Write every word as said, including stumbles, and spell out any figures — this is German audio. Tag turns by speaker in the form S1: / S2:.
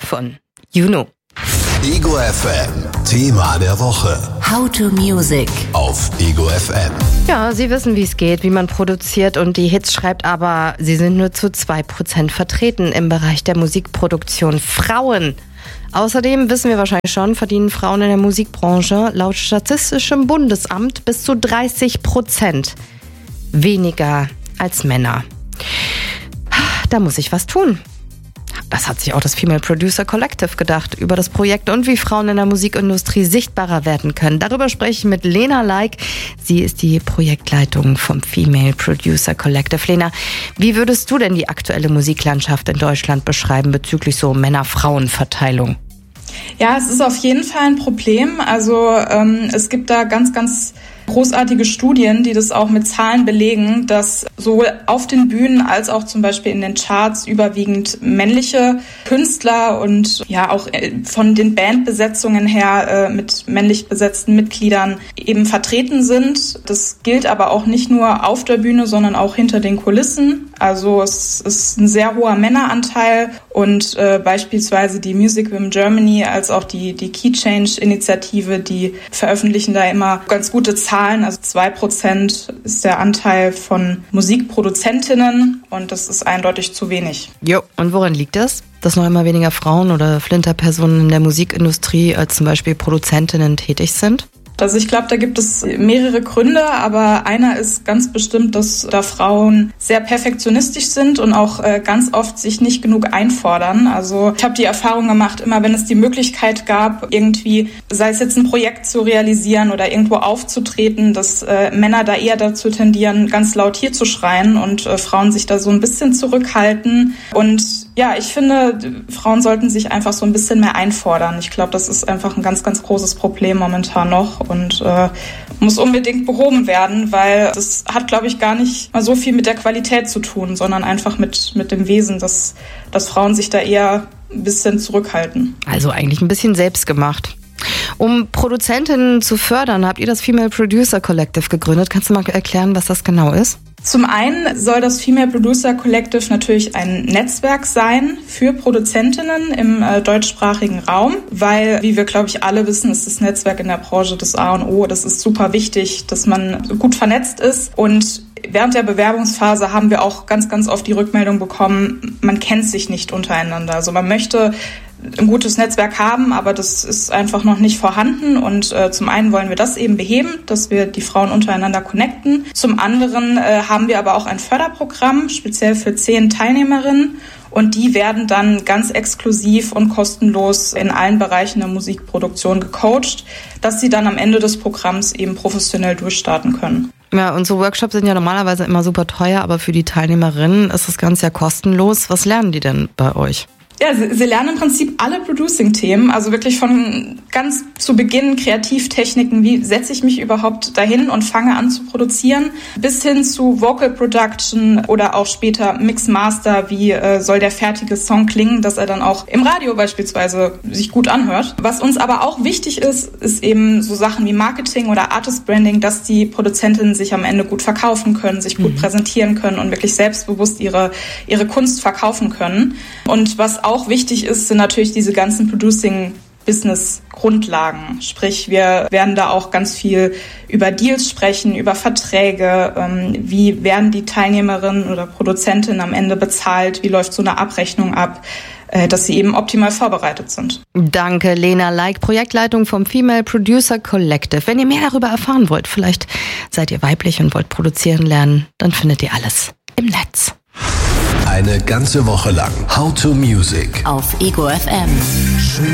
S1: von Juno.
S2: Ego F M, Thema der Woche.
S3: How to Music
S2: auf Ego F M.
S1: Ja, Sie wissen, wie es geht, wie man produziert und die Hits schreibt, aber sie sind nur zu zwei Prozent vertreten im Bereich der Musikproduktion. Frauen. Außerdem, wissen wir wahrscheinlich schon, verdienen Frauen in der Musikbranche laut Statistischem Bundesamt bis zu dreißig Prozent weniger als Männer. Da muss ich was tun. Das hat sich auch das Female Producer Collective gedacht über das Projekt und wie Frauen in der Musikindustrie sichtbarer werden können. Darüber spreche ich mit Lena Like. Sie ist die Projektleitung vom Female Producer Collective. Lena, wie würdest du denn die aktuelle Musiklandschaft in Deutschland beschreiben bezüglich so Männer-Frauen-Verteilung?
S4: Ja, es ist auf jeden Fall ein Problem. Also ähm, es gibt da ganz, ganz großartige Studien, die das auch mit Zahlen belegen, dass sowohl auf den Bühnen als auch zum Beispiel in den Charts überwiegend männliche Künstler und ja auch von den Bandbesetzungen her äh, mit männlich besetzten Mitgliedern eben vertreten sind. Das gilt aber auch nicht nur auf der Bühne, sondern auch hinter den Kulissen. Also es ist ein sehr hoher Männeranteil und äh, beispielsweise die Music Women Germany als auch die, die Key Change Initiative, die veröffentlichen da immer ganz gute Zahlen. Also zwei Prozent ist der Anteil von Musikproduzentinnen und das ist eindeutig zu wenig.
S1: Jo, und woran liegt das? Dass noch immer weniger Frauen oder Flinterpersonen in der Musikindustrie als zum Beispiel Produzentinnen tätig sind?
S4: Also ich glaube, da gibt es mehrere Gründe, aber einer ist ganz bestimmt, dass da Frauen sehr perfektionistisch sind und auch äh, ganz oft sich nicht genug einfordern. Also ich habe die Erfahrung gemacht, immer wenn es die Möglichkeit gab, irgendwie, sei es jetzt ein Projekt zu realisieren oder irgendwo aufzutreten, dass äh, Männer da eher dazu tendieren, ganz laut hier zu schreien und äh, Frauen sich da so ein bisschen zurückhalten. Und ja, ich finde, Frauen sollten sich einfach so ein bisschen mehr einfordern. Ich glaube, das ist einfach ein ganz, ganz großes Problem momentan noch und äh, muss unbedingt behoben werden, weil das hat, glaube ich, gar nicht mal so viel mit der Qualität zu tun, sondern einfach mit, mit dem Wesen, dass, dass Frauen sich da eher ein bisschen zurückhalten.
S1: Also eigentlich ein bisschen selbstgemacht. Um Produzentinnen zu fördern, habt ihr das Female Producer Collective gegründet. Kannst du mal erklären, was das genau ist?
S4: Zum einen soll das Female Producer Collective natürlich ein Netzwerk sein für Produzentinnen im äh, deutschsprachigen Raum, weil, wie wir, glaube ich, alle wissen, ist das Netzwerk in der Branche das A und O. Das ist super wichtig, dass man gut vernetzt ist. Und während der Bewerbungsphase haben wir auch ganz, ganz oft die Rückmeldung bekommen, man kennt sich nicht untereinander. Also man möchte ein gutes Netzwerk haben, aber das ist einfach noch nicht vorhanden und äh, zum einen wollen wir das eben beheben, dass wir die Frauen untereinander connecten. Zum anderen äh, haben wir aber auch ein Förderprogramm, speziell für zehn Teilnehmerinnen und die werden dann ganz exklusiv und kostenlos in allen Bereichen der Musikproduktion gecoacht, dass sie dann am Ende des Programms eben professionell durchstarten können.
S1: Ja, und so Workshops sind ja normalerweise immer super teuer, aber für die Teilnehmerinnen ist das Ganze ja kostenlos. Was lernen die denn bei euch?
S4: Ja, sie, sie lernen im Prinzip alle Producing-Themen, also wirklich von ganz zu Beginn Kreativtechniken, wie setze ich mich überhaupt dahin und fange an zu produzieren, bis hin zu Vocal Production oder auch später Mix Master, wie äh, soll der fertige Song klingen, dass er dann auch im Radio beispielsweise sich gut anhört. Was uns aber auch wichtig ist, ist eben so Sachen wie Marketing oder Artist Branding, dass die Produzentinnen sich am Ende gut verkaufen können, sich gut mhm. präsentieren können und wirklich selbstbewusst ihre, ihre Kunst verkaufen können. Und was auch wichtig ist, sind natürlich diese ganzen Producing-Business-Grundlagen. Sprich, wir werden da auch ganz viel über Deals sprechen, über Verträge, ähm, wie werden die Teilnehmerinnen oder Produzentinnen am Ende bezahlt, wie läuft so eine Abrechnung ab, äh, dass sie eben optimal vorbereitet sind.
S1: Danke, Lena Like, Projektleitung vom Female Producer Collective. Wenn ihr mehr darüber erfahren wollt, vielleicht seid ihr weiblich und wollt produzieren lernen, dann findet ihr alles im Netz.
S2: Eine ganze Woche lang How to Music
S3: auf Ego F M.
S2: Schön